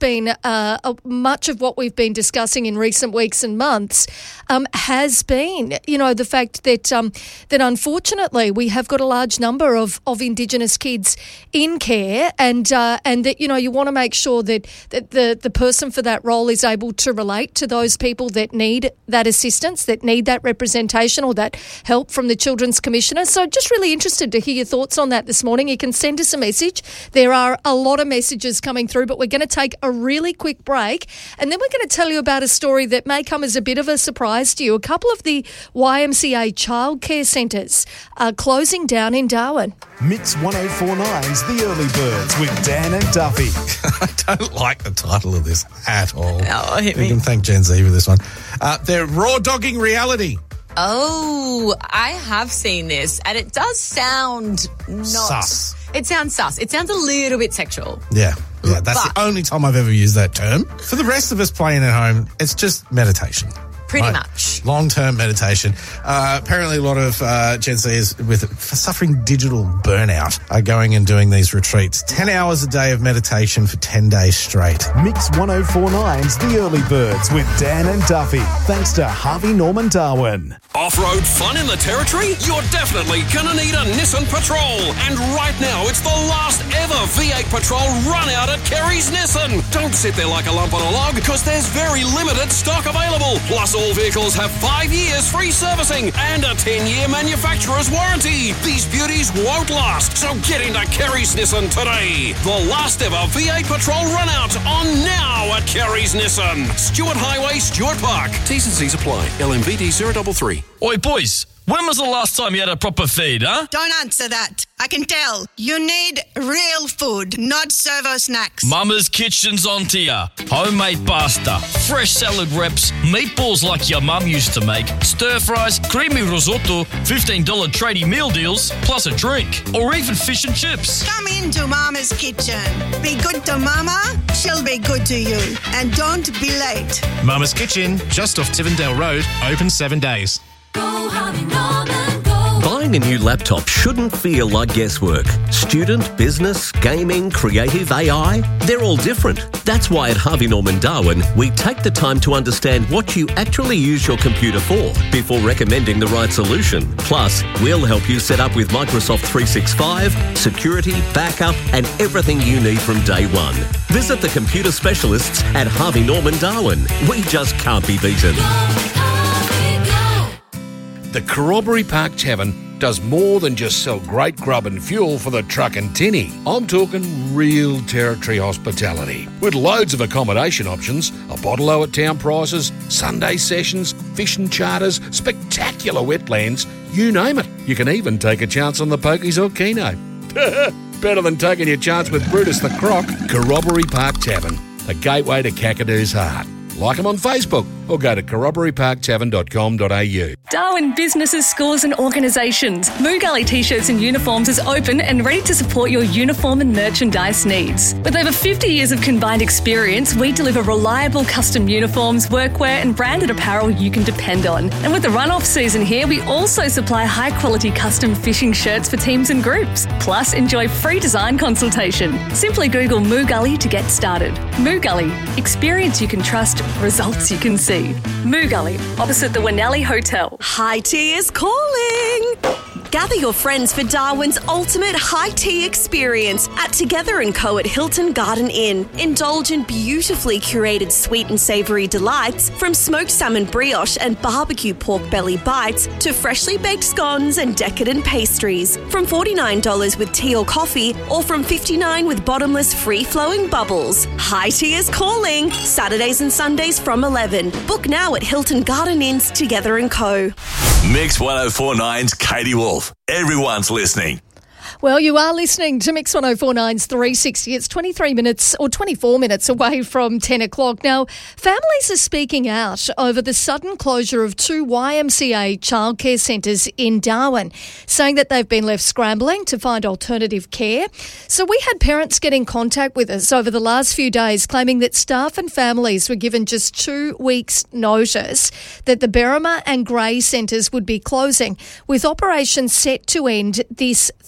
been much of what we've been discussing in recent weeks and months has been, the fact that that unfortunately we have got a large number of Indigenous kids in care, and that you want to make sure that the person for that role is able to relate to those people that need that assistance, that need that representation or that help from the Children's Commissioner. So just really interested to hear your thoughts on that this morning. You can send us a message. There are a lot of messages coming through, but we're going to take a really quick break, and then we're going to tell you about a story that may come as a bit of a surprise to you. A couple of the YMCA childcare centres are closing down in Darwin. Mix 1049's The Early Birds with Dan and Duffy. I don't like the title of this at all. Oh, hit me. You can thank Gen Z for this one. They're raw dogging reality. Oh, I have seen this, and it does sound not... Sus. It sounds sus. It sounds a little bit sexual. Yeah, that's the only time I've ever used that term. For the rest of us playing at home, it's just meditation. Pretty much. Long-term meditation. Apparently a lot of Gen Zers suffering digital burnout are going and doing these retreats. 10 hours a day of meditation for 10 days straight. Mix 1049's The Early Birds with Dan and Duffy. Thanks to Harvey Norman Darwin. Off-road fun in the Territory? You're definitely going to need a Nissan Patrol. And right now, it's the last ever V8 Patrol run out at Kerry's Nissan. Don't sit there like a lump on a log, because there's very limited stock available. Plus, all vehicles have 5 years free servicing and a 10-year manufacturer's warranty. These beauties won't last, so get into Kerry's Nissan today. The last ever V8 Patrol run out on now at Kerry's Nissan. Stewart Highway, Stewart Park. T's and C's apply. LMVD 033. Oi, boys, when was the last time you had a proper feed, huh? Don't answer that. I can tell. You need real food, not servo snacks. Mama's Kitchen's on to ya. Homemade pasta, fresh salad wraps, meatballs like your mum used to make, stir fries, creamy risotto, $15 tradie meal deals, plus a drink, or even fish and chips. Come into Mama's Kitchen. Be good to Mama, she'll be good to you. And don't be late. Mama's Kitchen, just off Tivendale Road, open 7 days. Go, Harvey Norman, go. Buying a new laptop shouldn't feel like guesswork. Student, business, gaming, creative, AI, they're all different. That's why at Harvey Norman Darwin, we take the time to understand what you actually use your computer for before recommending the right solution. Plus, we'll help you set up with Microsoft 365, security, backup, and everything you need from day one. Visit the computer specialists at Harvey Norman Darwin. We just can't be beaten. The Corroboree Park Tavern does more than just sell great grub and fuel for the truck and tinny. I'm talking real Territory hospitality, with loads of accommodation options, a bottle-o at town prices, Sunday sessions, fishing charters, spectacular wetlands, you name it. You can even take a chance on the pokies or keno. Better than taking your chance with Brutus the Croc. Corroboree Park Tavern, the gateway to Kakadoo's heart. Like them on Facebook or go to corroboreeparktavern.com.au. Darwin Businesses, Schools and Organisations. Moo Gully T-shirts and uniforms is open and ready to support your uniform and merchandise needs. With over 50 years of combined experience, we deliver reliable custom uniforms, workwear and branded apparel you can depend on. And with the run-off season here, we also supply high-quality custom fishing shirts for teams and groups. Plus, enjoy free design consultation. Simply Google Moo Gully to get started. Moo Gully. Experience you can trust, results you can see. Moo Gully, opposite the Winnelli Hotel. High tea is calling. Gather your friends for Darwin's ultimate high tea experience at Together & Co at Hilton Garden Inn. Indulge in beautifully curated sweet and savoury delights, from smoked salmon brioche and barbecue pork belly bites to freshly baked scones and decadent pastries. From $49 with tea or coffee, or from $59 with bottomless free-flowing bubbles. High tea is calling. Saturdays and Sundays from 11. Book now at Hilton Garden Inn's Together & Co. Mix 1049's Katie Wolf. Everyone's listening. Well, you are listening to Mix 1049's 360. It's 23 minutes or 24 minutes away from 10 o'clock. Now, families are speaking out over the sudden closure of 2 YMCA childcare centres in Darwin, saying that they've been left scrambling to find alternative care. So we had parents get in contact with us over the last few days, claiming that staff and families were given just 2 weeks' notice that the Berrima and Grey centres would be closing, with operations set to end this Thursday.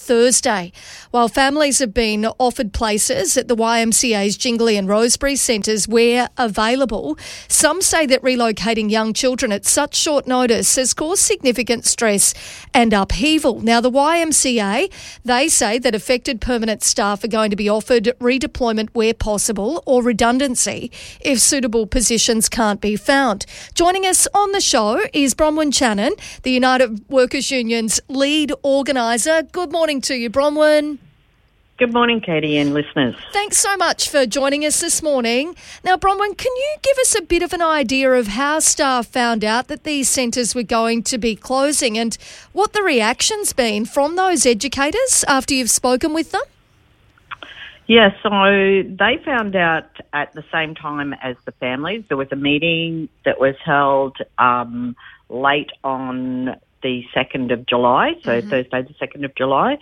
Wednesday. While families have been offered places at the YMCA's Jingley and Rosebery centres where available, some say that relocating young children at such short notice has caused significant stress and upheaval. Now, the YMCA, they say that affected permanent staff are going to be offered redeployment where possible or redundancy if suitable positions can't be found. Joining us on the show is Bronwyn Channon, the United Workers Union's lead organiser. Good morning to you, Bronwyn. Good morning, Katie and listeners. Thanks so much for joining us this morning. Now, Bronwyn, can you give us a bit of an idea of how staff found out that these centres were going to be closing and what the reaction's been from those educators after you've spoken with them? Yeah, so they found out at the same time as the families. There was a meeting that was held late on the 2nd of July, so Thursday the 2nd of July.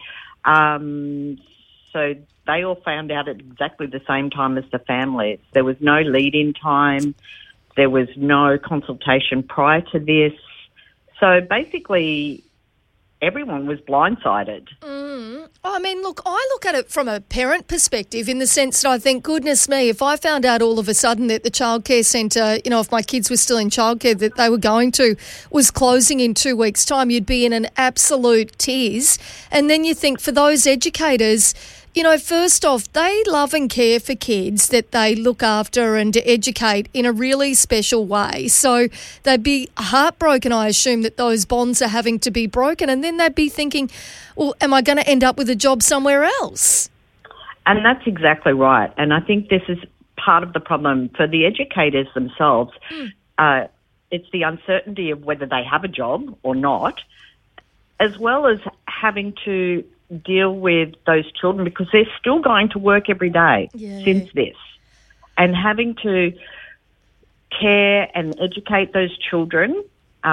So they all found out at exactly the same time as the families. There was no lead-in time. There was no consultation prior to this. So basically, everyone was blindsided. I mean, look, I look at it from a parent perspective in the sense that I think, goodness me, if I found out all of a sudden that the childcare centre, you know, if my kids were still in childcare that they were going to, was closing in 2 weeks' time, you'd be in an absolute tears. And then you think for those educators, you know, first off, they love and care for kids that they look after and educate in a really special way. So they'd be heartbroken, I assume, that those bonds are having to be broken. And then they'd be thinking, well, am I going to end up with a job somewhere else? And that's exactly right. And I think this is part of the problem for the educators themselves. It's the uncertainty of whether they have a job or not, as well as having to deal with those children because they're still going to work every day since this, and having to care and educate those children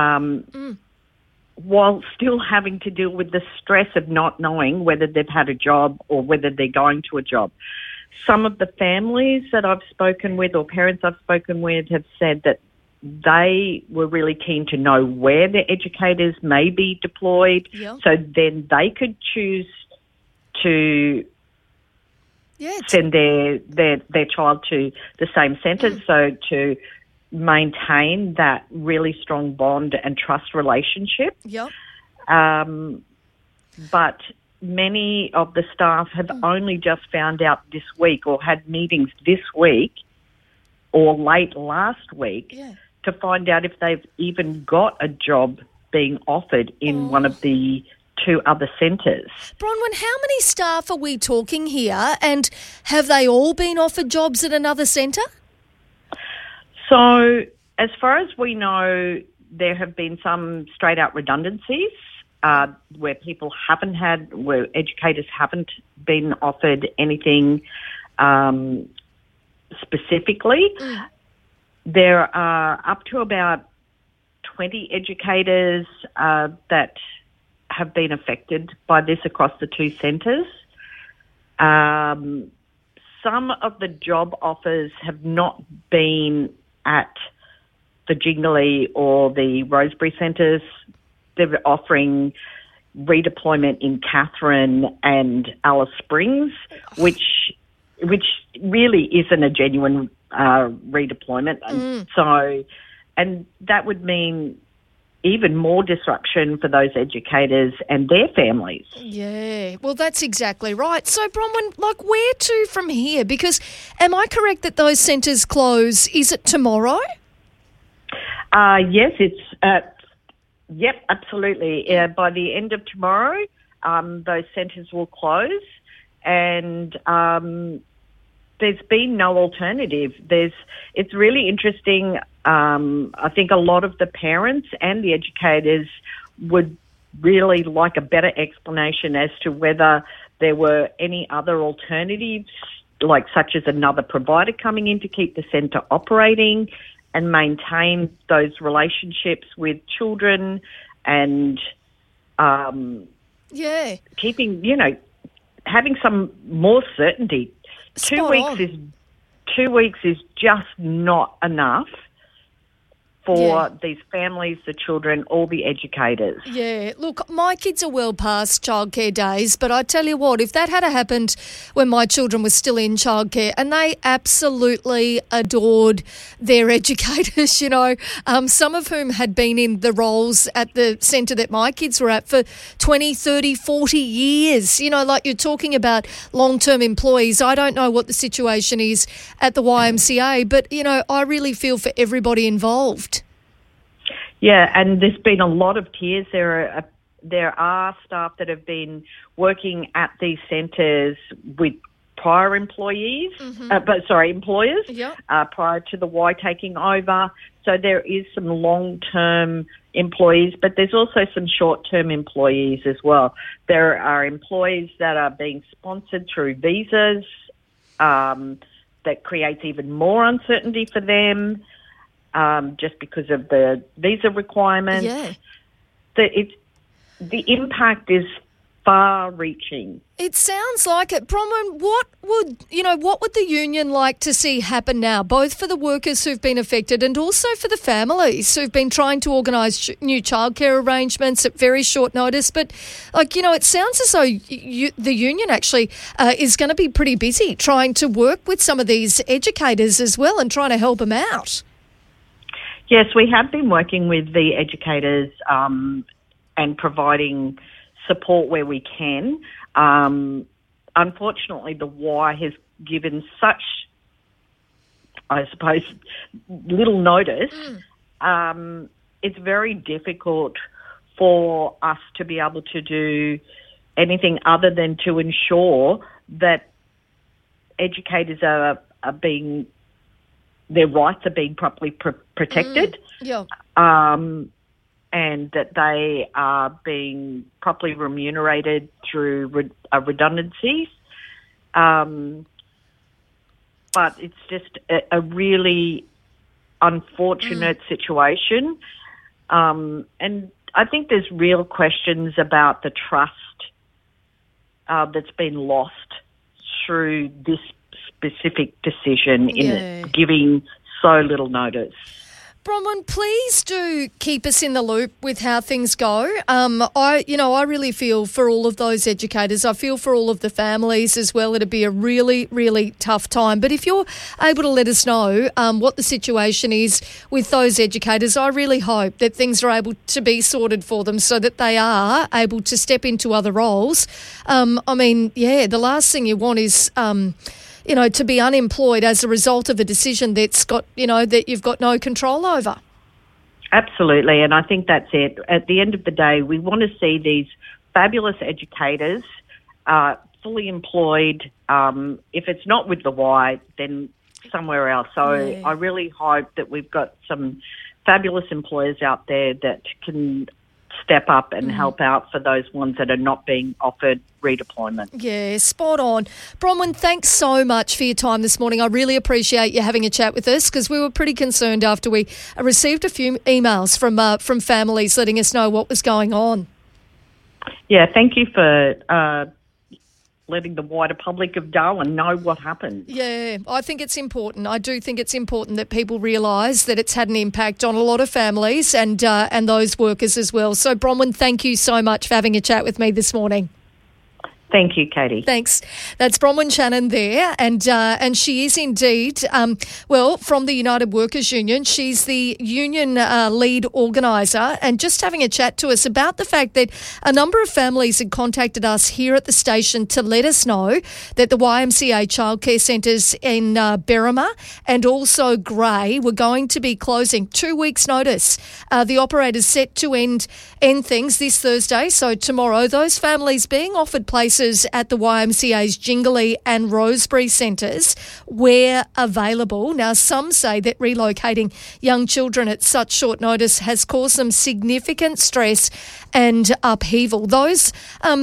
while still having to deal with the stress of not knowing whether they've had a job or whether they're going to a job. Some of the families that I've spoken with or parents I've spoken with have said that they were really keen to know where their educators may be deployed, so then they could choose to send their child to the same centres, so to maintain that really strong bond and trust relationship. But many of the staff have only just found out this week or had meetings this week or late last week to find out if they've even got a job being offered in one of the 2 other centres. Bronwyn, how many staff are we talking here, and have they all been offered jobs at another centre? So as far as we know, there have been some straight-out redundancies where where educators haven't been offered anything specifically. There are up to about 20 educators that have been affected by this across the 2 centres. Some of the job offers have not been at the Jingley or the Rosebery centres. They're offering redeployment in Katherine and Alice Springs, which really isn't a genuine redeployment. And that would mean even more disruption for those educators and their families. Yeah, well, that's exactly right. So, Bronwyn, like, where to from here? Because am I correct that those centres close, is it tomorrow? Yes, it's, yep, absolutely. By the end of tomorrow, those centres will close, and there's been no alternative. It's really interesting. I think a lot of the parents and the educators would really like a better explanation as to whether there were any other alternatives, like such as another provider coming in to keep the centre operating and maintain those relationships with children and keeping, having some more certainty. 2 weeks is just not enough for these families, the children, all the educators. Yeah, look, my kids are well past childcare days, but I tell you what, if that had happened when my children were still in childcare, and they absolutely adored their educators, you know, some of whom had been in the roles at the centre that my kids were at for 20, 30, 40 years. You know, like you're talking about long-term employees. I don't know what the situation is at the YMCA, but, you know, I really feel for everybody involved. Yeah, and there's been a lot of tears. There are staff that have been working at these centres with prior employees, employers, prior to the Y taking over. So there is some long-term employees, but there's also some short-term employees as well. There are employees that are being sponsored through visas that creates even more uncertainty for them. Just because of the visa requirements. Yeah. The impact is far-reaching. It sounds like it. Bronwyn, what would the union like to see happen now, both for the workers who've been affected and also for the families who've been trying to organise new childcare arrangements at very short notice? But, it sounds as though the union actually is going to be pretty busy trying to work with some of these educators as well and trying to help them out. Yes, we have been working with the educators and providing support where we can. Unfortunately, the Y has given such, I suppose, little notice. It's very difficult for us to be able to do anything other than to ensure that educators are being... their rights are being properly protected, and that they are being properly remunerated through redundancies. But it's just a really unfortunate situation. And I think there's real questions about the trust that's been lost through this specific decision in giving so little notice. Bronwyn, please do keep us in the loop with how things go. I really feel for all of those educators. I feel for all of the families as well. It'd be a really, really tough time. But if you're able to let us know what the situation is with those educators, I really hope that things are able to be sorted for them so that they are able to step into other roles. The last thing you want is... to be unemployed as a result of a decision that's got, that you've got no control over. Absolutely, and I think that's it. At the end of the day, we want to see these fabulous educators fully employed. If it's not with the Y, then somewhere else. So I really hope that we've got some fabulous employers out there that can step up and help out for those ones that are not being offered redeployment. Yeah, spot on. Bronwyn, thanks so much for your time this morning. I really appreciate you having a chat with us because we were pretty concerned after we received a few emails from families letting us know what was going on. Yeah, thank you for letting the wider public of Darwin know what happened. Yeah, I think it's important. I do think it's important that people realise that it's had an impact on a lot of families and those workers as well. So, Bronwyn, thank you so much for having a chat with me this morning. Thank you, Katie. Thanks. That's Bronwyn Shannon there, and she is indeed, from the United Workers Union. She's the union lead organiser, and just having a chat to us about the fact that a number of families had contacted us here at the station to let us know that the YMCA childcare centres in Berrima and also Grey were going to be closing 2 weeks' notice. The operator's set to end things this Thursday, so tomorrow. Those families being offered places at the YMCA's Jingley and Rosebery centres where available. Now, some say that relocating young children at such short notice has caused them significant stress and upheaval. Those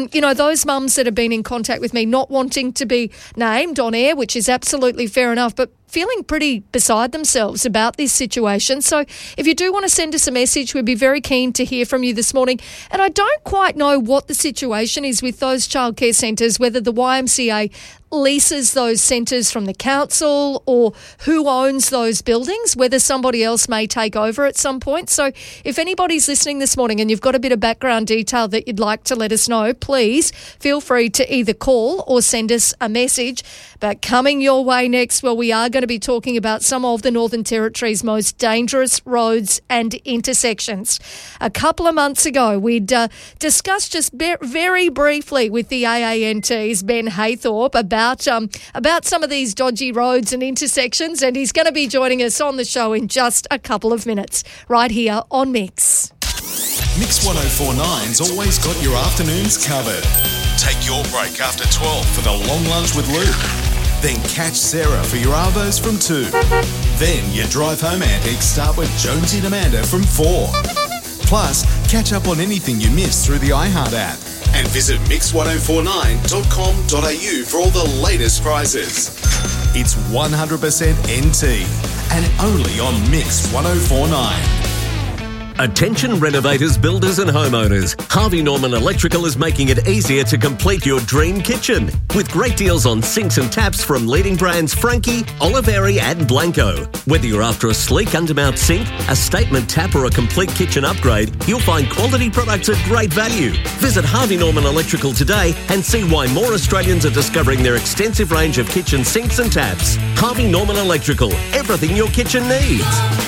mums that have been in contact with me, not wanting to be named on air, which is absolutely fair enough, but feeling pretty beside themselves about this situation. So if you do want to send us a message, we'd be very keen to hear from you this morning. And I don't quite know what the situation is with those childcare centres, whether the YMCA leases those centres from the council or who owns those buildings, whether somebody else may take over at some point. So if anybody's listening this morning and you've got a bit of background detail that you'd like to let us know, please feel free to either call or send us a message. But coming your way next, well, we are going to be talking about some of the Northern Territory's most dangerous roads and intersections. A couple of months ago, we'd discussed just very briefly with the AANT's Ben Haythorpe about some of these dodgy roads and intersections, and he's going to be joining us on the show in just a couple of minutes, right here on Mix. Mix 104.9's always got your afternoons covered. Take your break after 12 for the long lunch with Luke. Then catch Sarah for your Arvos from 2. Then your drive home antics start with Jonesy and Amanda from 4. Plus, catch up on anything you missed through the iHeart app. And visit mix1049.com.au for all the latest prizes. It's 100% NT and only on Mix 104.9. Attention renovators, builders and homeowners. Harvey Norman Electrical is making it easier to complete your dream kitchen. With great deals on sinks and taps from leading brands Frankie, Oliveri and Blanco. Whether you're after a sleek undermount sink, a statement tap or a complete kitchen upgrade, you'll find quality products at great value. Visit Harvey Norman Electrical today and see why more Australians are discovering their extensive range of kitchen sinks and taps. Harvey Norman Electrical. Everything your kitchen needs.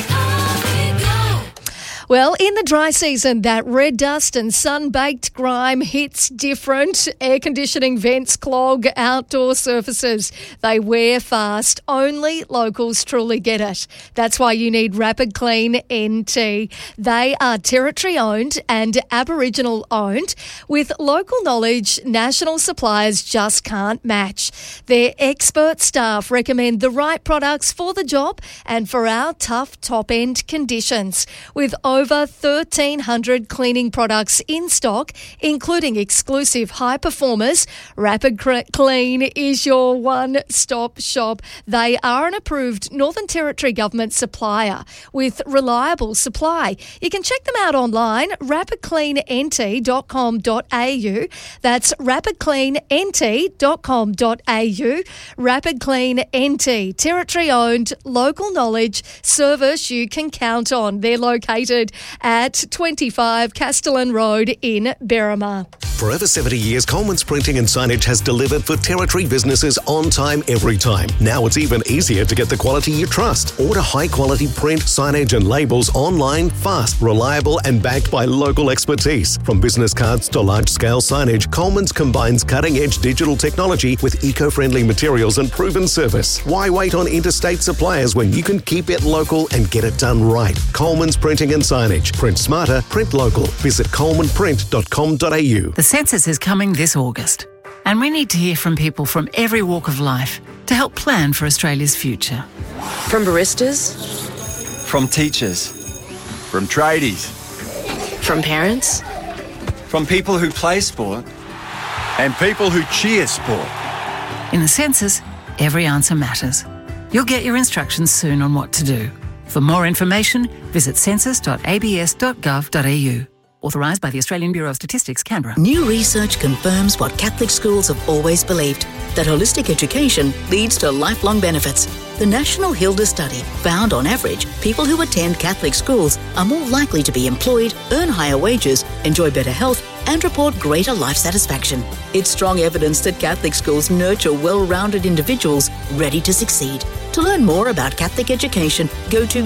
Well, in the dry season, that red dust and sun-baked grime hits different. Air conditioning vents clog outdoor surfaces. They wear fast. Only locals truly get it. That's why you need Rapid Clean NT. They are Territory-owned and Aboriginal-owned. With local knowledge, national suppliers just can't match. Their expert staff recommend the right products for the job and for our tough top-end conditions. With over 1,300 cleaning products in stock, including exclusive high performers, Rapid Clean is your one-stop shop. They are an approved Northern Territory Government supplier with reliable supply. You can check them out online, rapidcleannt.com.au. That's rapidcleannt.com.au. Rapid Clean NT, Territory-owned, local knowledge, service you can count on. They're located at 25 Castellan Road in Berrima. For over 70 years, Coleman's Printing and Signage has delivered for Territory businesses on time, every time. Now it's even easier to get the quality you trust. Order high-quality print, signage and labels online, fast, reliable and backed by local expertise. From business cards to large-scale signage, Coleman's combines cutting-edge digital technology with eco-friendly materials and proven service. Why wait on interstate suppliers when you can keep it local and get it done right? Coleman's Printing and Signage. Print smarter, print local. Visit colemanprint.com.au. The census is coming this August, and we need to hear from people from every walk of life to help plan for Australia's future. From baristas, from teachers, from tradies, from parents, from people who play sport, and people who cheer sport. In the census, every answer matters. You'll get your instructions soon on what to do. For more information, visit census.abs.gov.au. Authorised by the Australian Bureau of Statistics, Canberra. New research confirms what Catholic schools have always believed, that holistic education leads to lifelong benefits. The National Hilda Study found, on average, people who attend Catholic schools are more likely to be employed, earn higher wages, enjoy better health, and report greater life satisfaction. It's strong evidence that Catholic schools nurture well-rounded individuals ready to succeed. To learn more about Catholic education, go to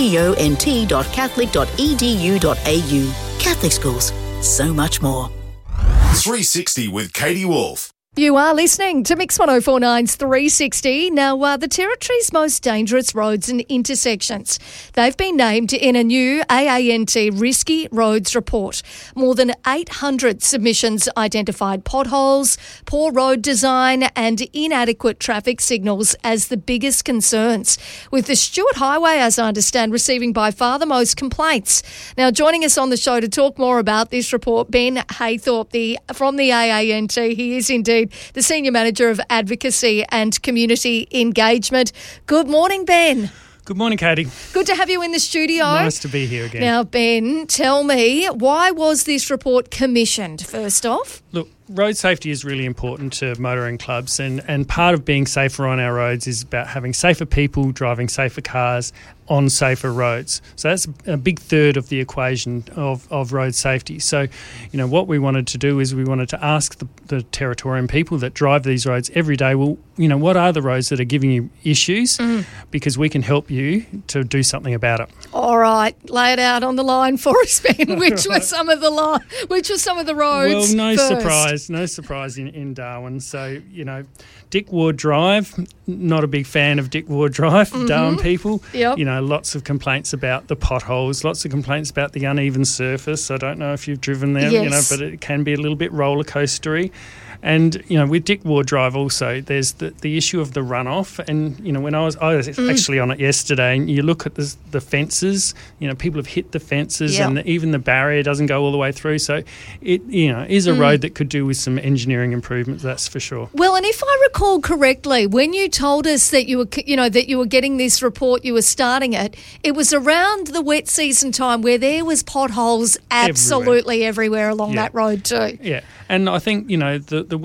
ceont.catholic.edu.au. Catholic schools, so much more. 360 with Katie Wolf. You are listening to Mix 104.9's 360. Now, the Territory's most dangerous roads and intersections. They've been named in a new AANT Risky Roads report. More than 800 submissions identified potholes, poor road design and inadequate traffic signals as the biggest concerns, with the Stuart Highway, as I understand, receiving by far the most complaints. Now, joining us on the show to talk more about this report, Ben Haythorpe from the AANT. He is indeed the Senior Manager of Advocacy and Community Engagement. Good morning, Ben. Good morning, Katie. Good to have you in the studio. Nice to be here again. Now, Ben, tell me, why was this report commissioned, first off? Look, road safety is really important to motoring clubs, and part of being safer on our roads is about having safer people driving safer cars on safer roads. So that's a big third of the equation of road safety. So, what we wanted to do is we wanted to ask the Territorian people that drive these roads every day, well, what are the roads that are giving you issues? Because we can help you to do something about it. All right, lay it out on the line for us, Ben. Which were some of the roads? Well, no surprise in Darwin. So, Dick Ward Drive, not a big fan of Dick Ward Drive, Darwin people. Yep. Lots of complaints about the potholes, lots of complaints about the uneven surface. I don't know if you've driven there, yes. But it can be a little bit roller coastery. And, with Dick Ward Drive also, there's the issue of the runoff. And, when I was actually on it yesterday, and you look at the fences, people have hit the fences and even the barrier doesn't go all the way through. So it, is a road that could do with some engineering improvements, that's for sure. Well, and if I recall correctly, when you told us that you were getting this report, you were starting it, it was around the wet season time where there was potholes absolutely everywhere along that road too. Yeah. And I think, the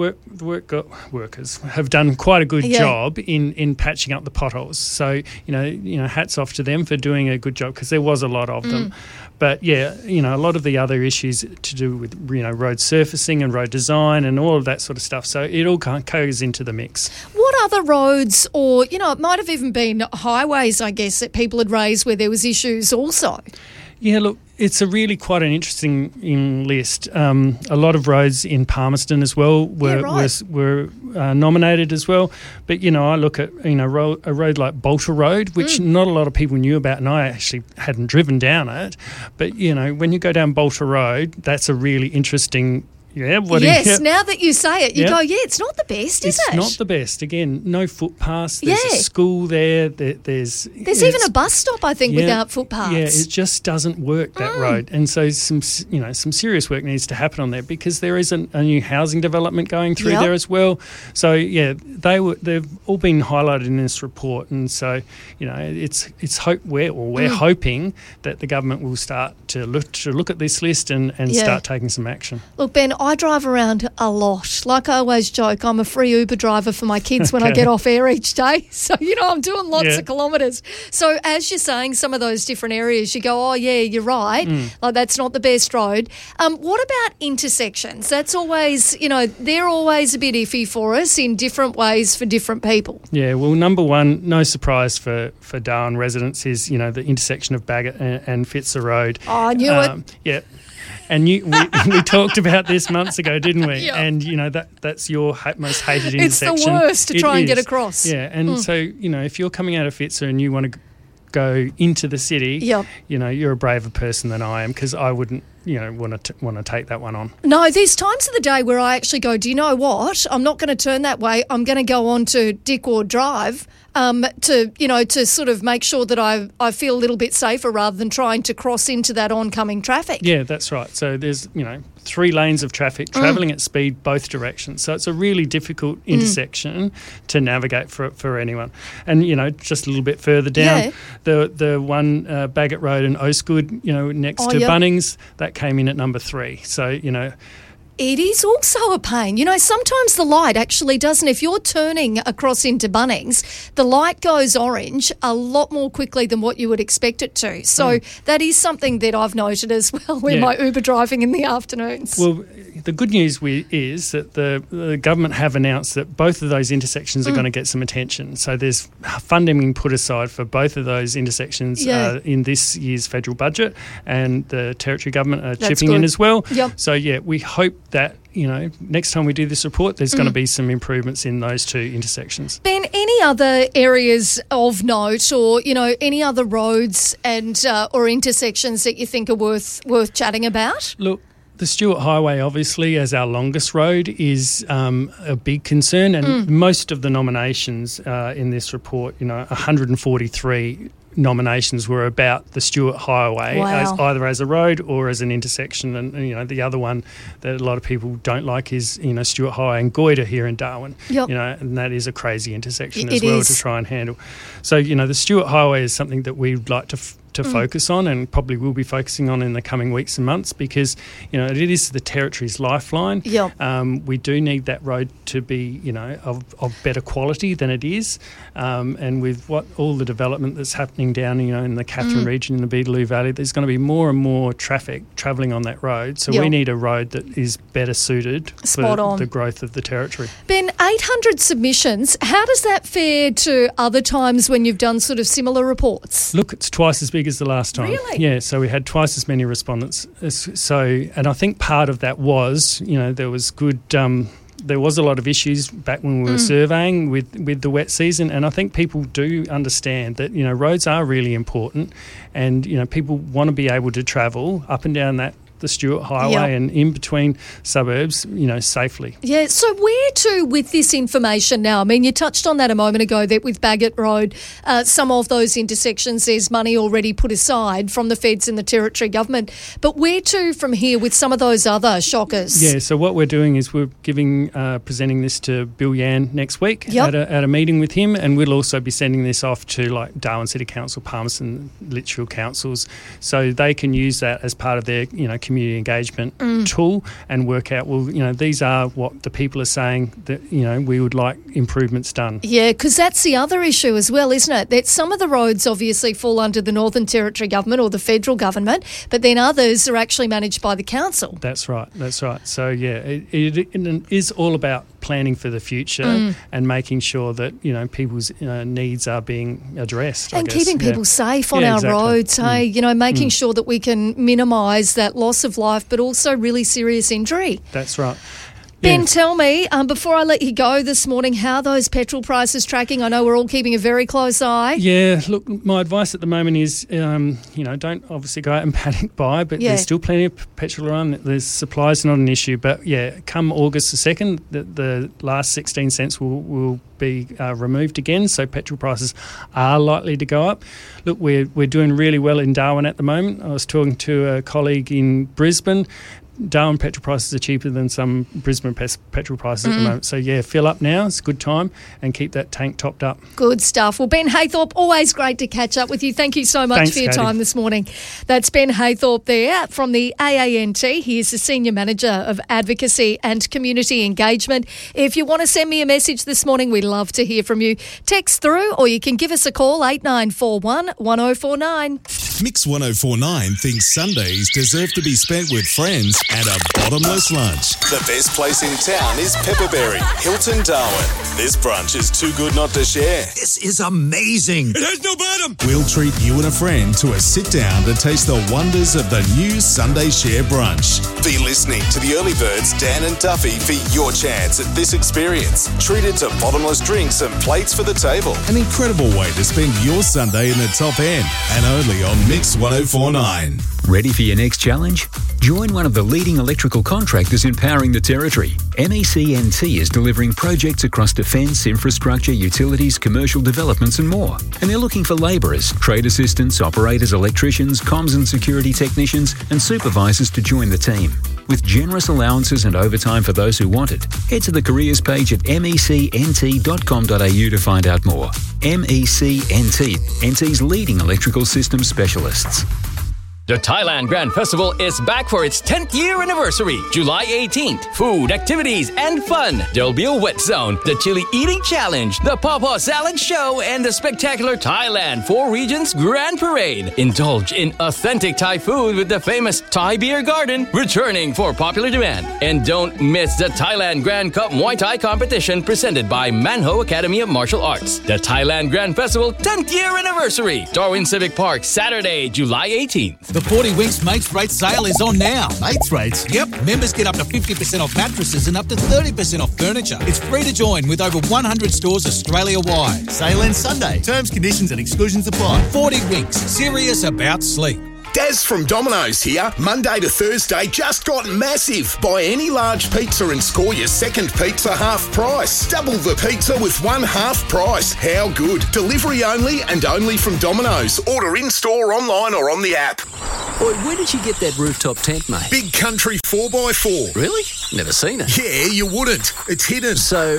workers have done quite a good job in patching up the potholes. So, hats off to them for doing a good job because there was a lot of them. But, a lot of the other issues to do with, road surfacing and road design and all of that sort of stuff. So it all goes into the mix. What other roads or, it might have even been highways, I guess, that people had raised where there was issues also? Yeah, look, it's a really quite an interesting list. A lot of roads in Palmerston as well were nominated as well. But, I look at, a road like Bolter Road, which not a lot of people knew about, and I actually hadn't driven down it. But, when you go down Bolter Road, that's a really interesting now that you say it, you go, it's not the best, is it? It's not the best. Again, no footpaths. There's a school there. There's even a bus stop, I think, without footpaths. Yeah, it just doesn't work, that road. And so some serious work needs to happen on there because there is a new housing development going through there as well. So, they've all been highlighted in this report. And so, it's hope we're hoping that the government will start to look at this list and start taking some action. Look, Ben, I drive around a lot. Like I always joke, I'm a free Uber driver for my kids when I get off air each day. So, I'm doing lots of kilometres. So as you're saying, some of those different areas, you go, oh, yeah, you're right. Like that's not the best road. What about intersections? That's always, they're always a bit iffy for us in different ways for different people. Yeah, well, number one, no surprise for Darwin residents is, the intersection of Bagot and Fitzer Road. Oh, I knew it. Yeah. And we talked about this months ago, didn't we? Yeah. And, that's your most hated intersection. It's the worst to try and get across. Yeah, and so, if you're coming out of Fitzer and you want to go into the city, you're a braver person than I am because I wouldn't, want to take that one on. No, there's times of the day where I actually go, do you know what? I'm not going to turn that way. I'm going to go on to Dick Ward Drive to sort of make sure that I feel a little bit safer rather than trying to cross into that oncoming traffic. Yeah, that's right. So there's, 3 lanes of traffic travelling at speed both directions. So it's a really difficult intersection to navigate for anyone. And, just a little bit further down, the one Bagot Road and Osgood, next to Bunnings, that came in at number 3. So, It is also a pain. Sometimes the light actually doesn't. If you're turning across into Bunnings, the light goes orange a lot more quickly than what you would expect it to. So that is something that I've noted as well in my Uber driving in the afternoons. Well, the good news is that the government have announced that both of those intersections are going to get some attention. So there's funding being put aside for both of those intersections in this year's federal budget, and the Territory government are chipping in as well. Yep. So, we hope that, next time we do this report, there's going to be some improvements in those 2 intersections. Ben, any other areas of note or, any other roads and or intersections that you think are worth chatting about? Look, the Stuart Highway, obviously, as our longest road, is a big concern, and most of the nominations in this report, 143 nominations were about the Stuart Highway, either as a road or as an intersection. And, the other one that a lot of people don't like is, Stuart Highway and Goyder here in Darwin. Yep. And that is a crazy intersection as well to try and handle. So, the Stuart Highway is something that we'd like to to focus on, and probably will be focusing on in the coming weeks and months, because it is the Territory's lifeline. We do need that road to be of better quality than it is, and with all the development that's happening down in the Katherine region, in the Beetaloo Valley, there's going to be more and more traffic travelling on that road, so we need a road that is better suited for the growth of the Territory. Ben, 800 submissions, how does that fare to other times when you've done sort of similar reports? Look, it's twice as big as the last time. Really? Yeah, so we had twice as many respondents. And I think part of that was, there was good... there was a lot of issues back when we were surveying with the wet season, and I think people do understand that, roads are really important, and, people want to be able to travel up and down the Stuart Highway and in between suburbs, safely. Yeah, so where to with this information now? I mean, you touched on that a moment ago, that with Bagot Road, some of those intersections, there's money already put aside from the feds and the Territory government. But where to from here with some of those other shockers? Yeah, so what we're doing is we're presenting this to Bill Yan next week at a meeting with him, and we'll also be sending this off to like Darwin City Council, Palmerston, Litchfield councils, so they can use that as part of their, community engagement tool and work out, these are what the people are saying that, we would like improvements done. Yeah, because that's the other issue as well, isn't it? That some of the roads obviously fall under the Northern Territory government or the federal government, but then others are actually managed by the council. That's right. So, it is all about planning for the future and making sure that, people's needs are being addressed. And keeping people safe on our roads, making sure that we can minimise that loss of life, but also really serious injury. That's right. Ben, tell me, before I let you go this morning, how those petrol prices tracking? I know we're all keeping a very close eye. Yeah, look, my advice at the moment is, don't obviously go out and panic buy, but there's still plenty of petrol around. There's supplies not an issue, but come August the 2nd, the last 16 cents will be removed again, so petrol prices are likely to go up. Look, we're doing really well in Darwin at the moment. I was talking to a colleague in Brisbane. Darwin petrol prices are cheaper than some Brisbane petrol prices at the moment. So, fill up now. It's a good time, and keep that tank topped up. Good stuff. Well, Ben Haythorpe, always great to catch up with you. Thank you so much for your time this morning. That's Ben Haythorpe there from the AANT. He is the Senior Manager of Advocacy and Community Engagement. If you want to send me a message this morning, we'd love to hear from you. Text through, or you can give us a call, 8941 1049. Mix 1049 thinks Sundays deserve to be spent with friends and a bottomless lunch. The best place in town is Pepperberry, Hilton Darwin. This brunch is too good not to share. This is amazing. It has no bottom. We'll treat you and a friend to a sit down to taste the wonders of the new Sunday Share brunch. Be listening to the Early Birds, Dan and Duffy, for your chance at this experience. Treated to bottomless drinks and plates for the table. An incredible way to spend your Sunday in the top end, and only on Mix 1049. Ready for your next challenge? Join one of the leading electrical contractors empowering the Territory. MECNT is delivering projects across defence, infrastructure, utilities, commercial developments and more. And they're looking for labourers, trade assistants, operators, electricians, comms and security technicians and supervisors to join the team. With generous allowances and overtime for those who want it, head to the careers page at mecnt.com.au to find out more. MECNT, NT's leading electrical systems specialists. The Thailand Grand Festival is back for its 10th year anniversary, July 18th. Food, activities, and fun. There'll be a wet zone, the chili eating challenge, the Pawpaw Salad Show, and the spectacular Thailand 4 Regions Grand Parade. Indulge in authentic Thai food with the famous Thai Beer Garden, returning for popular demand. And don't miss the Thailand Grand Cup Muay Thai competition presented by Manho Academy of Martial Arts. The Thailand Grand Festival 10th year anniversary, Darwin Civic Park, Saturday, July 18th. The 40 Winks Mates Rate sale is on now. Mates Rates? Yep. Members get up to 50% off mattresses and up to 30% off furniture. It's free to join with over 100 stores Australia-wide. Sale ends Sunday. Terms, conditions and exclusions apply. 40 Winks. Serious about sleep. Daz from Domino's here. Monday to Thursday just got massive. Buy any large pizza and score your second pizza half price. Double the pizza with one half price. How good? Delivery only and only from Domino's. Order in-store, online or on the app. Boy, where did you get that rooftop tent, mate? Big Country 4x4. Really? Never seen it. Yeah, you wouldn't. It's hidden. So,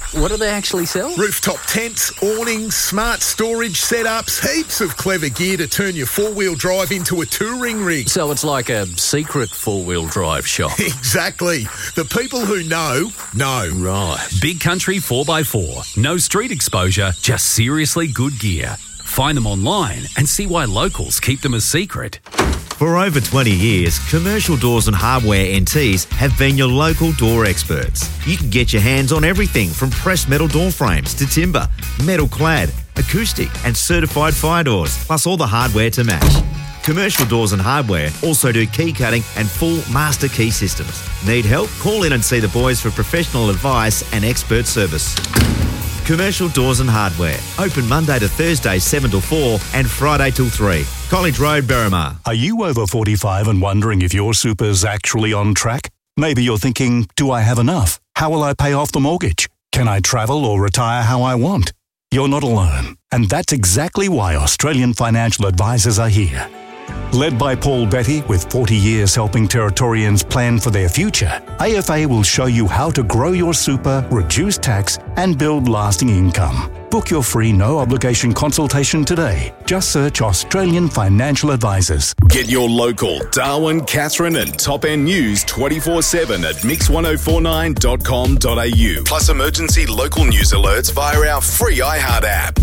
What do they actually sell? Rooftop tents, awnings, smart storage setups, heaps of clever gear to turn your four-wheel drive into a touring rig. So it's like a secret four-wheel drive shop. Exactly. The people who know. Right. Big Country 4x4. No street exposure, just seriously good gear. Find them online and see why locals keep them a secret. For over 20 years, Commercial Doors and Hardware NTs have been your local door experts. You can get your hands on everything from pressed metal door frames to timber, metal clad, acoustic and certified fire doors, plus all the hardware to match. Commercial Doors and Hardware also do key cutting and full master key systems. Need help? Call in and see the boys for professional advice and expert service. Commercial Doors and Hardware. Open Monday to Thursday 7 till 4 and Friday till 3. College Road, Berrimah. Are you over 45 and wondering if your super's actually on track? Maybe you're thinking, do I have enough? How will I pay off the mortgage? Can I travel or retire how I want? You're not alone. And that's exactly why Australian Financial Advisors are here. Led by Paul Betty, with 40 years helping Territorians plan for their future, AFA will show you how to grow your super, reduce tax, and build lasting income. Book your free no-obligation consultation today. Just search Australian Financial Advisors. Get your local Darwin, Katherine and Top End news 24/7 at mix1049.com.au. Plus emergency local news alerts via our free iHeart app.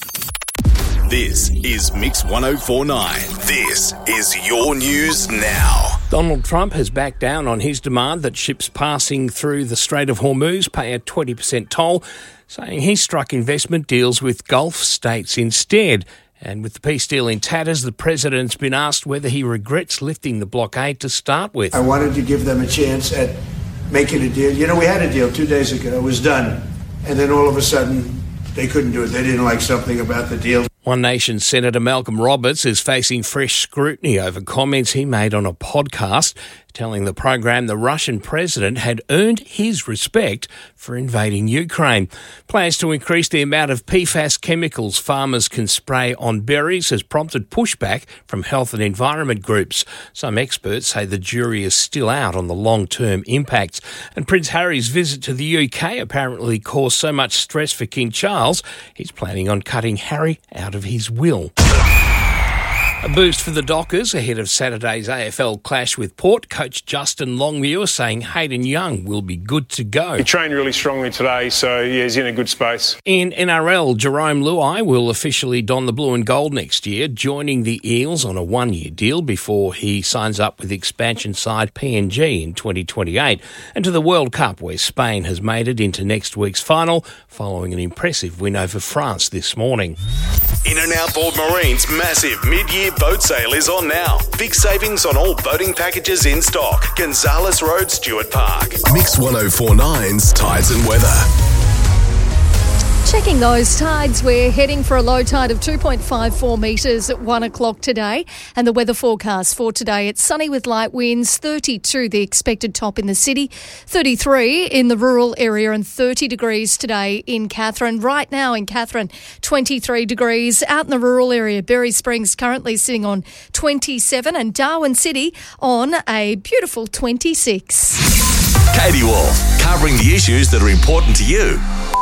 This is Mix 1049. This is your news now. Donald Trump has backed down on his demand that ships passing through the Strait of Hormuz pay a 20% toll, saying he struck investment deals with Gulf states instead. And with the peace deal in tatters, the president's been asked whether he regrets lifting the blockade to start with. I wanted to give them a chance at making a deal. You know, we had a deal 2 days ago. It was done. And then all of a sudden, they couldn't do it. They didn't like something about the deal. One Nation Senator Malcolm Roberts is facing fresh scrutiny over comments he made on a podcast, telling the program the Russian president had earned his respect for invading Ukraine. Plans to increase the amount of PFAS chemicals farmers can spray on berries has prompted pushback from health and environment groups. Some experts say the jury is still out on the long-term impacts. And Prince Harry's visit to the UK apparently caused so much stress for King Charles, he's planning on cutting Harry out of his will. A boost for the Dockers ahead of Saturday's AFL clash with Port. Coach Justin Longmuir saying Hayden Young will be good to go. He trained really strongly today, so yeah, he's in a good space. In NRL, Jerome Luai will officially don the blue and gold next year, joining the Eels on a one-year deal before he signs up with expansion side PNG in 2028. And to the World Cup, where Spain has made it into next week's final following an impressive win over France this morning. In and Outboard Marine's massive mid-year boat sale is on now. Big savings on all boating packages in stock. Gonzales Road, Stuart Park. Mix 1049's Tides and Weather. Checking those tides, we're heading for a low tide of 2.54 metres at 1 o'clock today. And the weather forecast for today, it's sunny with light winds, 32 the expected top in the city, 33 in the rural area and 30 degrees today in Katherine. Right now in Katherine, 23 degrees. Out in the rural area, Berry Springs currently sitting on 27 and Darwin City on a beautiful 26. Katie Wolf, covering the issues that are important to you.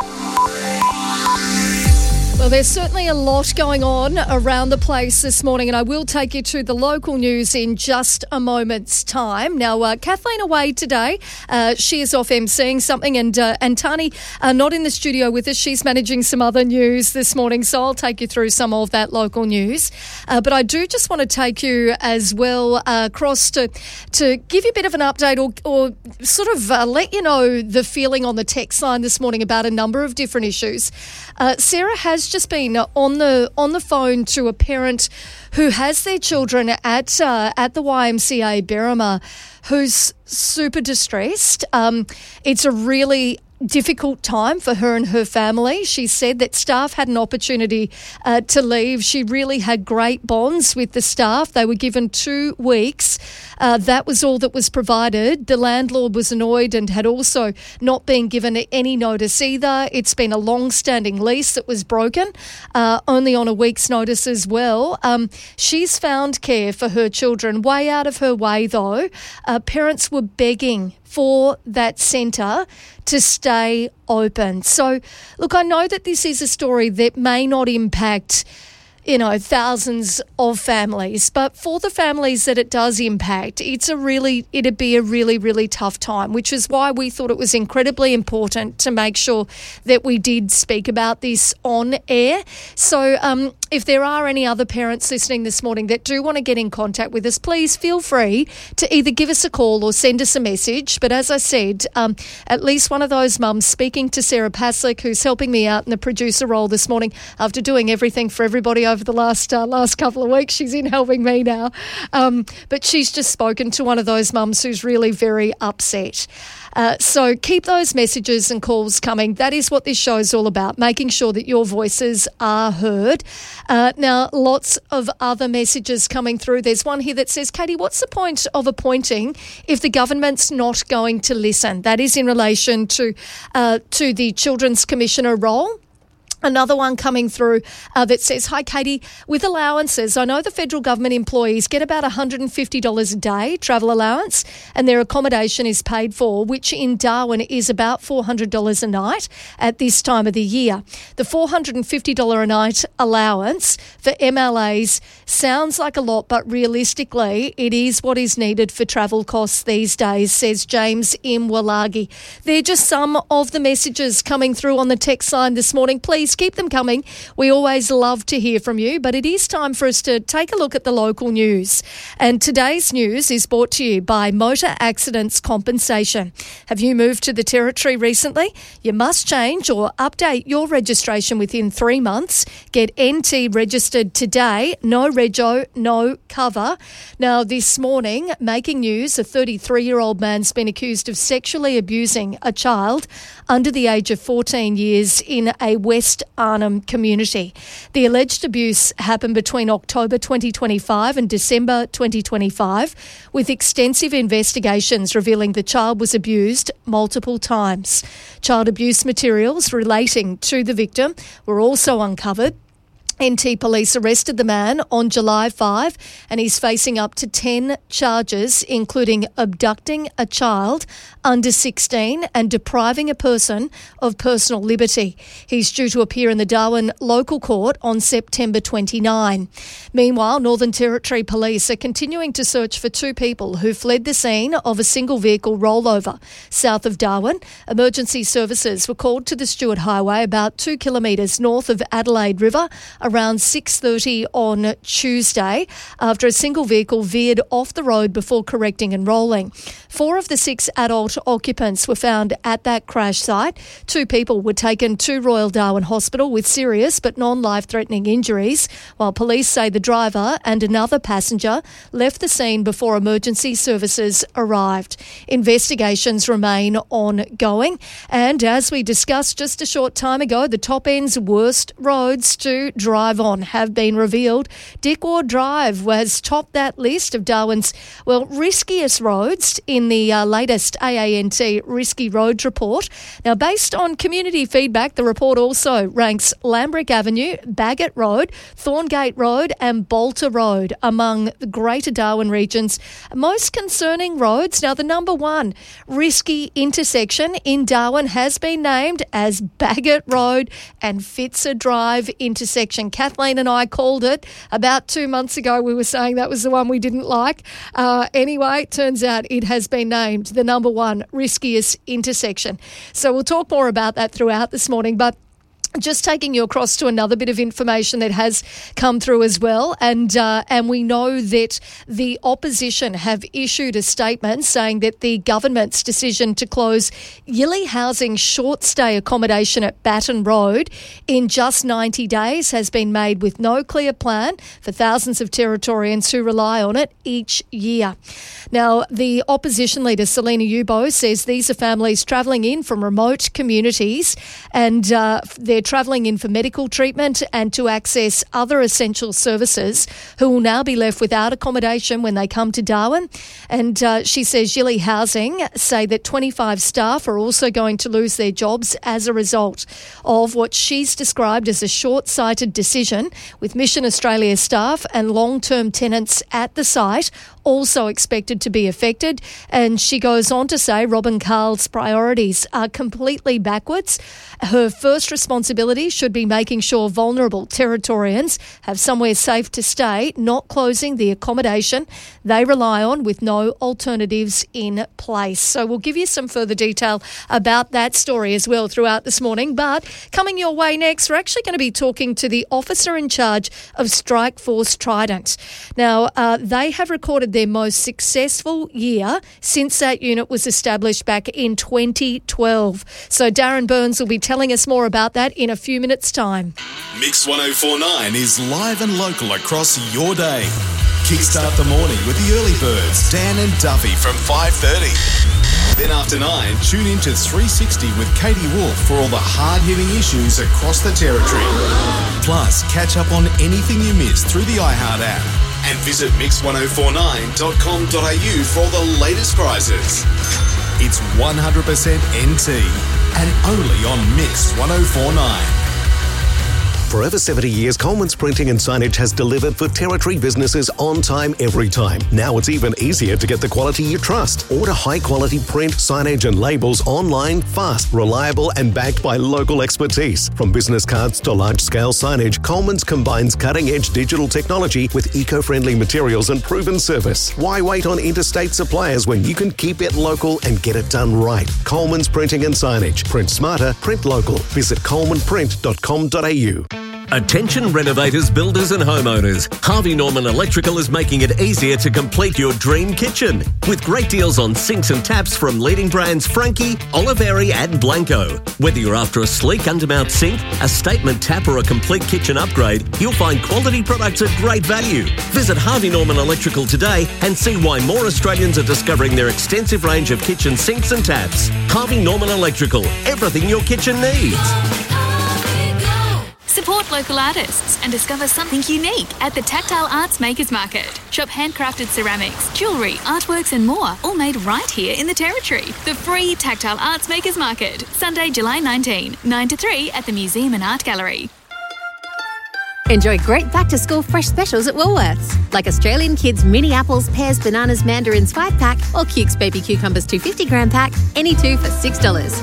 Well, there's certainly a lot going on around the place this morning, and I will take you to the local news in just a moment's time. Now, Kathleen away today. She is off emceeing something, and Tani not in the studio with us. She's managing some other news this morning, so I'll take you through some of that local news. But I do just want to take you as well across to give you a bit of an update or sort of let you know the feeling on the text line this morning about a number of different issues. Sarah has just been on the phone to a parent who has their children at the YMCA Berrimah who's super distressed. It's a really difficult time for her and her family. She said that staff had an opportunity to leave. She really had great bonds with the staff. They were given 2 weeks. That was all that was provided. The landlord was annoyed and had also not been given any notice either. It's been a long-standing lease that was broken, only on a week's notice as well. She's found care for her children way out of her way, though. Parents were begging for that centre to stay open. So, look, I know that this is a story that may not impact thousands of families. But for the families that it does impact, it'd be a really, really tough time, which is why we thought it was incredibly important to make sure that we did speak about this on air. So if there are any other parents listening this morning that do want to get in contact with us, please feel free to either give us a call or send us a message. But as I said, at least one of those mums, speaking to Sarah Paslick, who's helping me out in the producer role this morning after doing everything for everybody over the last couple of weeks. She's in helping me now. But she's just spoken to one of those mums who's really very upset. So keep those messages and calls coming. That is what this show is all about, making sure that your voices are heard. Now, lots of other messages coming through. There's one here that says, Katie, what's the point of appointing if the government's not going to listen? That is in relation to the Children's Commissioner role. Another one coming through that says, hi, Katie, with allowances, I know the federal government employees get about $150 a day travel allowance and their accommodation is paid for, which in Darwin is about $400 a night at this time of the year. The $450 a night allowance for MLAs sounds like a lot, but realistically it is what is needed for travel costs these days, says James Imwalagi. They're just some of the messages coming through on the text line this morning. Please keep them coming. We always love to hear from you, but it is time for us to take a look at the local news. And today's news is brought to you by Motor Accidents Compensation. Have you moved to the Territory recently? You must change or update your registration within 3 months. Get NT registered today. No rego, no cover. Now, this morning, making news, a 33-year-old man's been accused of sexually abusing a child under the age of 14 years in a West Arnhem community. The alleged abuse happened between October 2025 and December 2025, with extensive investigations revealing the child was abused multiple times. Child abuse materials relating to the victim were also uncovered. NT Police arrested the man on July 5 and he's facing up to 10 charges, including abducting a child under 16 and depriving a person of personal liberty. He's due to appear in the Darwin local court on September 29. Meanwhile, Northern Territory Police are continuing to search for 2 people who fled the scene of a single vehicle rollover south of Darwin. Emergency services were called to the Stewart Highway about 2 kilometres north of Adelaide River around 6:30 on Tuesday after a single vehicle veered off the road before correcting and rolling. 4 of the 6 adult occupants were found at that crash site. 2 people were taken to Royal Darwin Hospital with serious but non-life-threatening injuries, while police say the driver and another passenger left the scene before emergency services arrived. Investigations remain ongoing, and as we discussed just a short time ago, the top end's worst roads to drive on have been revealed. Dick Ward Drive has topped that list of Darwin's, riskiest roads in the latest AANT Risky Roads report. Now, based on community feedback, the report also ranks Lambrick Avenue, Bagot Road, Thorngate Road and Bolter Road among the Greater Darwin region's most concerning roads. Now, the number 1 risky intersection in Darwin has been named as Bagot Road and Fitzer Drive intersection. Kathleen and I called it about 2 months ago. We were saying that was the one we didn't like. Anyway, it turns out it has been named the number 1 riskiest intersection. So we'll talk more about that throughout this morning, but just taking you across to another bit of information that has come through as well, and we know that the opposition have issued a statement saying that the government's decision to close Yili Housing short stay accommodation at Batten Road in just 90 days has been made with no clear plan for thousands of Territorians who rely on it each year. Now, the opposition leader Selina Yubo says these are families travelling in from remote communities, and they're travelling in for medical treatment and to access other essential services, who will now be left without accommodation when they come to Darwin. And she says Yili Housing say that 25 staff are also going to lose their jobs as a result of what she's described as a short-sighted decision, with Mission Australia staff and long-term tenants at the site also expected to be affected. And she goes on to say Robin Carl's priorities are completely backwards. Her first responsibility should be making sure vulnerable Territorians have somewhere safe to stay, not closing the accommodation they rely on with no alternatives in place. So we'll give you some further detail about that story as well throughout this morning. But coming your way next, we're actually going to be talking to the officer in charge of Strike Force Trident. Now, they have recorded their most successful year since that unit was established back in 2012. So Darren Burns will be telling us more about that in a few minutes' time. Mix 104.9 is live and local across your day. Kickstart the morning with the early birds, Dan and Duffy from 5:30. Then after 9, tune in to 360 with Katie Wolf for all the hard-hitting issues across the territory. Plus, catch up on anything you missed through the iHeart app. And visit mix1049.com.au for all the latest prizes. It's 100% NT and only on Mix 104.9. For over 70 years, Coleman's Printing and Signage has delivered for Territory businesses on time, every time. Now it's even easier to get the quality you trust. Order high-quality print, signage and labels online, fast, reliable and backed by local expertise. From business cards to large-scale signage, Coleman's combines cutting-edge digital technology with eco-friendly materials and proven service. Why wait on interstate suppliers when you can keep it local and get it done right? Coleman's Printing and Signage. Print smarter, print local. Visit colemanprint.com.au. Attention renovators, builders and homeowners. Harvey Norman Electrical is making it easier to complete your dream kitchen. With great deals on sinks and taps from leading brands Frankie, Oliveri and Blanco. Whether you're after a sleek undermount sink, a statement tap or a complete kitchen upgrade, you'll find quality products at great value. Visit Harvey Norman Electrical today and see why more Australians are discovering their extensive range of kitchen sinks and taps. Harvey Norman Electrical. Everything your kitchen needs. Support local artists and discover something unique at the Tactile Arts Makers Market. Shop handcrafted ceramics, jewellery, artworks and more, all made right here in the Territory. The free Tactile Arts Makers Market, Sunday, July 19, 9 to 3 at the Museum and Art Gallery. Enjoy great back-to-school fresh specials at Woolworths, like Australian Kids mini apples, pears, bananas, mandarins 5-pack or Cukes baby cucumbers 250-gram pack, any two for $6.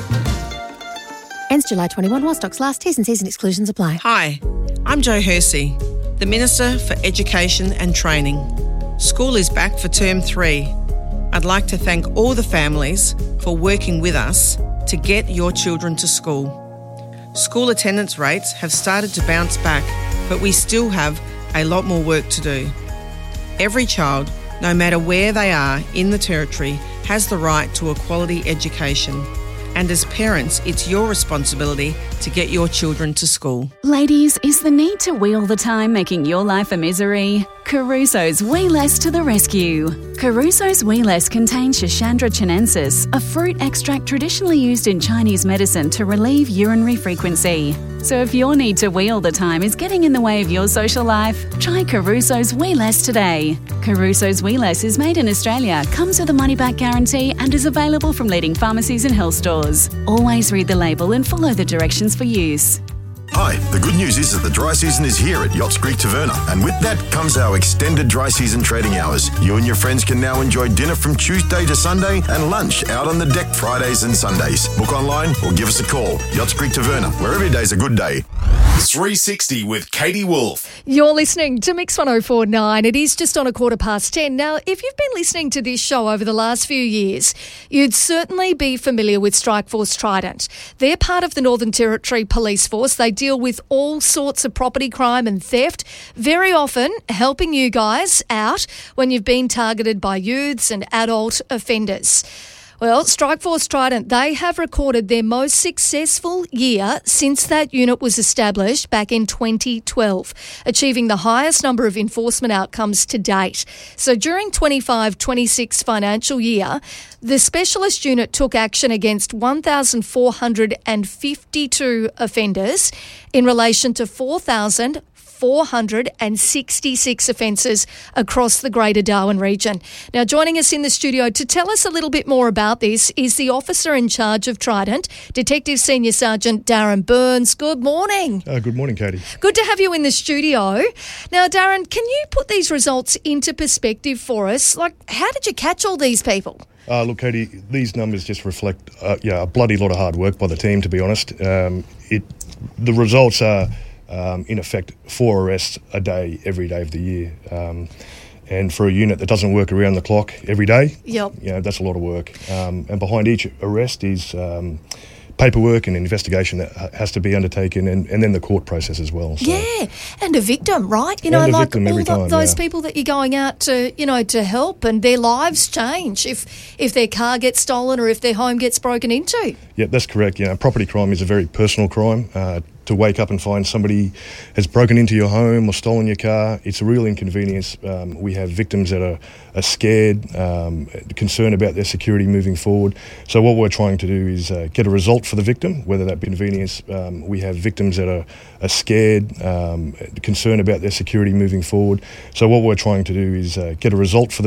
Ends July 21 while stocks last. T's and C's and exclusions apply. Hi, I'm Jo Hersey, the Minister for Education and Training. School is back for Term 3. I'd like to thank all the families for working with us to get your children to school. School attendance rates have started to bounce back, but we still have a lot more work to do. Every child, no matter where they are in the Territory, has the right to a quality education. And as parents, it's your responsibility to get your children to school. Ladies, is the need to wee all the time making your life a misery? Caruso's Wee Less to the rescue. Caruso's Wee Less contains Schisandra chinensis, a fruit extract traditionally used in Chinese medicine to relieve urinary frequency. So if your need to wee all the time is getting in the way of your social life, try Caruso's Wee Less today. Caruso's Wee Less is made in Australia, comes with a money-back guarantee and is available from leading pharmacies and health stores. Always read the label and follow the directions for use. Hi, the good news is that the dry season is here at Yachts Creek Taverna, and with that comes our extended dry season trading hours. You and your friends can now enjoy dinner from Tuesday to Sunday and lunch out on the deck Fridays and Sundays. Book online or give us a call. Yachts Creek Taverna, where every day's a good day. 360 with Katie Wolf. You're listening to Mix 104.9. It is just on 10:15. Now, if you've been listening to this show over the last few years, you'd certainly be familiar with Strike Force Trident. They're part of the Northern Territory Police Force. They deal with all sorts of property crime and theft, very often helping you guys out when you've been targeted by youths and adult offenders. Well, Strike Force Trident, they have recorded their most successful year since that unit was established back in 2012, achieving the highest number of enforcement outcomes to date. So during 25-26 financial year, the specialist unit took action against 1,452 offenders in relation to 4,400 466 offences across the Greater Darwin region. Now, joining us in the studio to tell us a little bit more about this is the officer in charge of Trident, Detective Senior Sergeant Darren Burns. Good morning. Good morning, Katie. Good to have you in the studio. Now, Darren, can you put these results into perspective for us? Like, how did you catch all these people? Look, Katie, these numbers just reflect a bloody lot of hard work by the team, to be honest. The results are, in effect, 4 arrests a day, every day of the year. And for a unit that doesn't work around the clock every day, that's a lot of work. And behind each arrest is paperwork and investigation that has to be undertaken, and then the court process as well. So. Yeah, and a victim, right? You and know, a like victim every time, those people that you're going out to, to help, and their lives change if their car gets stolen or if their home gets broken into. Yeah, that's correct. Property crime is a very personal crime. To wake up and find somebody has broken into your home or stolen your car, it's a real inconvenience. We have victims that are scared, concerned about their security moving forward. So what we're trying to do is get a result for the victim, whether that be convenience. We have victims that are scared, concerned about their security moving forward. So what we're trying to do is get a result for the